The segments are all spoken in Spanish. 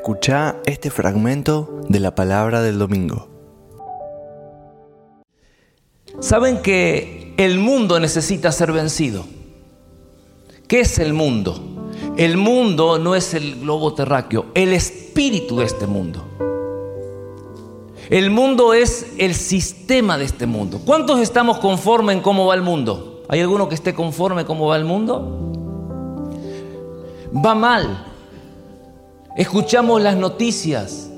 Escuchá este fragmento de la palabra del domingo. Saben que el mundo necesita ser vencido. ¿Qué es el mundo? El mundo no es el globo terráqueo, el espíritu de este mundo. El mundo es el sistema de este mundo. ¿Cuántos estamos conformes en cómo va el mundo? ¿Hay alguno que esté conforme en cómo va el mundo? Va mal. Escuchamos las noticias.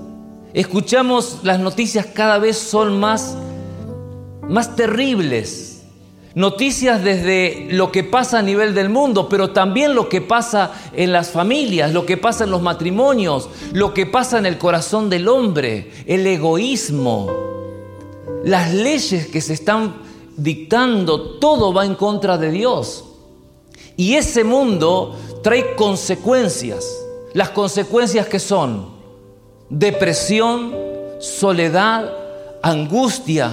Cada vez son más terribles. Noticias desde lo que pasa a nivel del mundo, pero también lo que pasa en las familias, lo que pasa en los matrimonios, lo que pasa en el corazón del hombre, el egoísmo, las leyes que se están dictando, todo va en contra de Dios. Y ese mundo trae consecuencias. Las consecuencias que son depresión, soledad, angustia,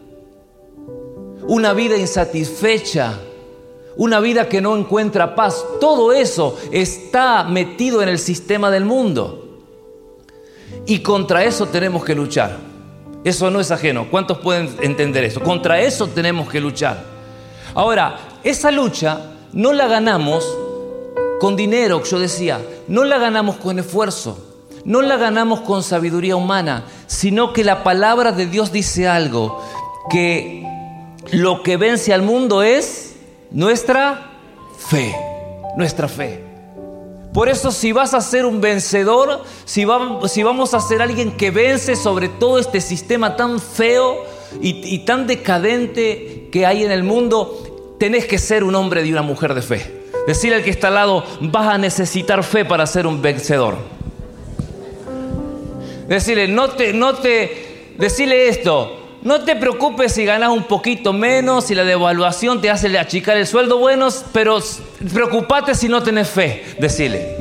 una vida insatisfecha, una vida que no encuentra paz. Todo eso está metido en el sistema del mundo. Y contra eso tenemos que luchar. Eso no es ajeno. ¿Cuántos pueden entender eso? Contra eso tenemos que luchar. Ahora, esa lucha no la ganamos con dinero, yo decía. No la ganamos con esfuerzo. No la ganamos con sabiduría humana. Sino que la palabra de Dios dice algo. Que lo que vence al mundo es nuestra fe. Nuestra fe. Por eso, si vas a ser un vencedor, si vamos a ser alguien que vence sobre todo este sistema tan feo y tan decadente que hay en el mundo, tenés que ser un hombre y una mujer de fe. Decirle al que está al lado, vas a necesitar fe para ser un vencedor. Decirle, decirle esto. No te preocupes si ganas un poquito menos, si la devaluación te hace achicar el sueldo, bueno, pero preocupate si no tenés fe, decile.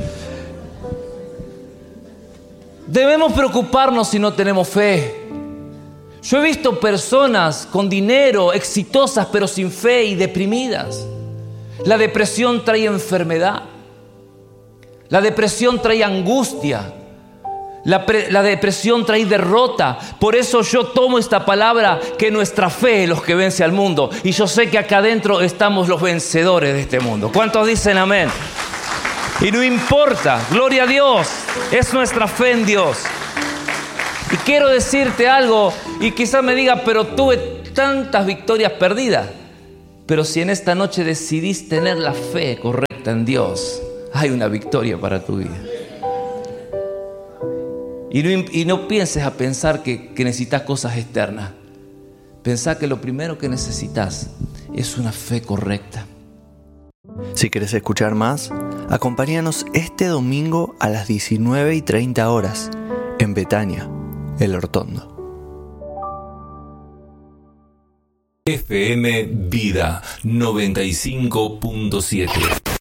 Debemos preocuparnos si no tenemos fe. Yo he visto personas con dinero, exitosas, pero sin fe y deprimidas. La depresión trae enfermedad. La depresión trae angustia. La depresión trae derrota. Por eso yo tomo esta palabra, que nuestra fe es lo que vence al mundo. Y yo sé que acá adentro estamos los vencedores de este mundo. ¿Cuántos dicen amén? Y no importa, gloria a Dios, es nuestra fe en Dios. Y quiero decirte algo, y quizás me diga, pero tuve tantas victorias perdidas. Pero si en esta noche decidís tener la fe correcta en Dios, hay una victoria para tu vida. Y no pienses a pensar que necesitas cosas externas. Pensá que lo primero que necesitas es una fe correcta. Si querés escuchar más, acompáñanos este domingo a las 19:30 horas en Betania, El Hortondo. FM Vida 95.7